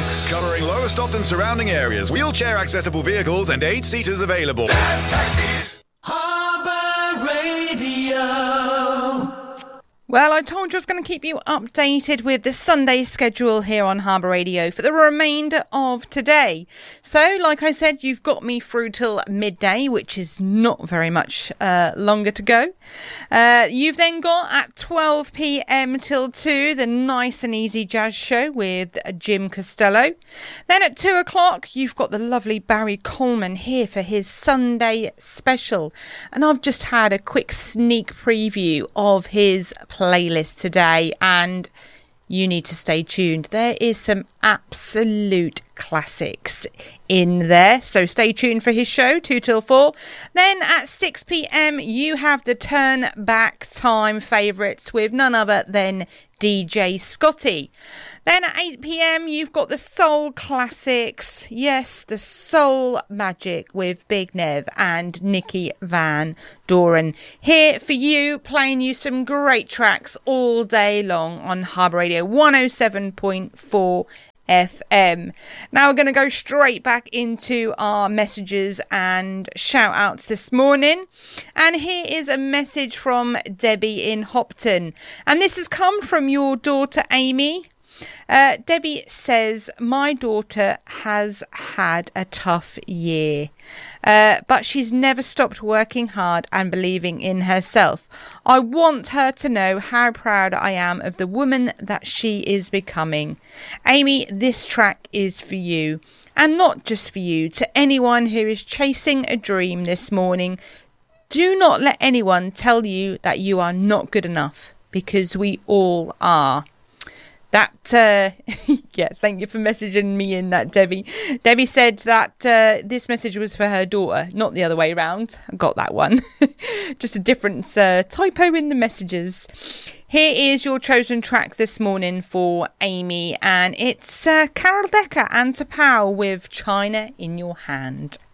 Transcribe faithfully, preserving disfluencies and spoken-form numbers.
Tax. Covering Lowestoft and surrounding areas. Wheelchair accessible vehicles and eight seaters available. Dad's Taxis. Harbour Radio. Well, I told you I was going to keep you updated with the Sunday schedule here on Harbour Radio for the remainder of today. So, like I said, you've got me through till midday, which is not very much uh, longer to go. Uh, you've then got at twelve p.m. till two, the Nice and Easy Jazz Show with Jim Costello. Then at two o'clock, you've got the lovely Barry Coleman here for his Sunday special. And I've just had a quick sneak preview of his playlist today, and you need to stay tuned. There is some absolute classics in there, so stay tuned for his show two till four. Then at six p.m. you have the Turn Back Time favourites with none other than D J Scotty. Then at eight p.m. you've got the Soul Classics, yes, the Soul Magic with Big Nev and Nikki Van Doren, here for you, playing you some great tracks all day long on Harbour Radio one oh seven point four F M. Now we're going to go straight back into our messages and shout outs this morning. And here is a message from Debbie in Hopton. And this has come from your daughter Amy. Uh, Debbie says, my daughter has had a tough year, uh, but she's never stopped working hard and believing in herself. I want her to know how proud I am of the woman that she is becoming. Amy, this track is for you, and not just for you, to anyone who is chasing a dream this morning. Do not let anyone tell you that you are not good enough, because we all are. That, uh, yeah, thank you for messaging me in that, Debbie. Debbie said that uh, this message was for her daughter, not the other way around. I got that one. Just a different uh, typo in the messages. Here is your chosen track this morning for Amy, and it's uh, Carol Decker and Tapao with China in Your Hand.